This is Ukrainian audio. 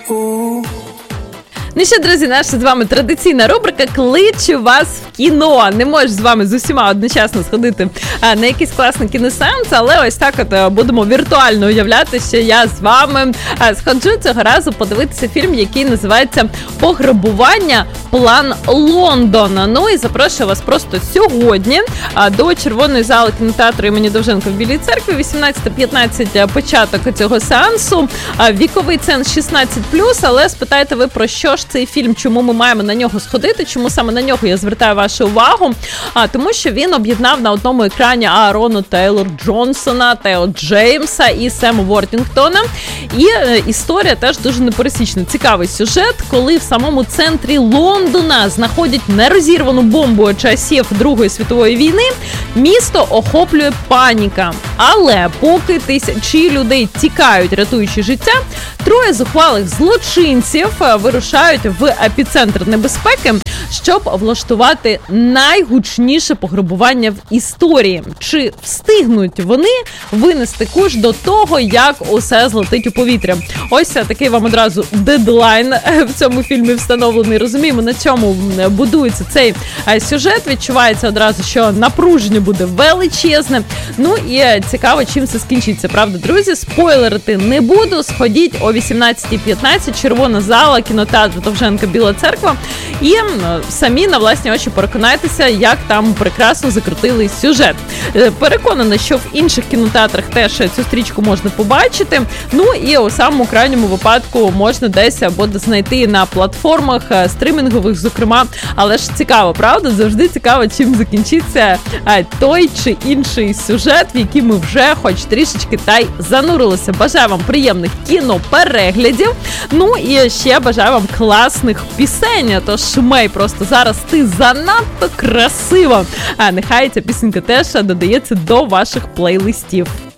Ну що, друзі, наша з вами традиційна рубрика «Кличу вас в кіно». Не можу з вами з усіма одночасно сходити на якийсь класний кіносеанс, але ось так от будемо віртуально уявляти, що я з вами сходжу цього разу подивитися фільм, який називається «Пограбування. План Лондона». Ну і запрошую вас просто сьогодні до червоної зали кінотеатру імені Довженка в Білій церкві. 18:15 початок цього сеансу. Віковий ценз 16+, але спитаєте ви, про що ж цей фільм, чому ми маємо на нього сходити, чому саме на нього я звертаю вашу увагу? Тому що він об'єднав на одному екрані Аарону Тейлор-Джонсона, Тео Джеймса і Сема Вордінгтона. І історія теж дуже непересічна. Цікавий сюжет, коли в самому центрі Лондона знаходять нерозірвану бомбу часів Другої світової війни, місто охоплює паніка. Але поки тисячі людей тікають, рятуючи життя, троє зухвалих злочинців вирушають в епіцентр небезпеки, щоб влаштувати найгучніше пограбування в історії. Чи встигнуть вони винести куш до того, як усе злетить у повітря? Ось такий вам одразу дедлайн в цьому фільмі встановлений. Розуміємо, на цьому будується цей сюжет. Відчувається одразу, що напруження буде величезне. Ну і цікаво, чим це скінчиться. Правда, друзі, спойлерити не буду. Сходіть о 18:15, червона зала, кінотеатр Довженка, Біла церква. І самі на власні очі переконайтеся, як там прекрасно закрутили сюжет. Переконана, що в інших кінотеатрах теж цю стрічку можна побачити. Ну і у самому крайньому випадку можна десь буде знайти на платформах стрімінгових, зокрема. Але ж цікаво, правда? Завжди цікаво, чим закінчиться той чи інший сюжет, в який ми вже хоч трішечки та й занурилися. Бажаю вам приємних кінопереглядів. Ну і ще бажаю вам класних пісень. Тож шумей просто зараз ти занадто красиво. Нехай ця пісенька теж додається до ваших плейлистів.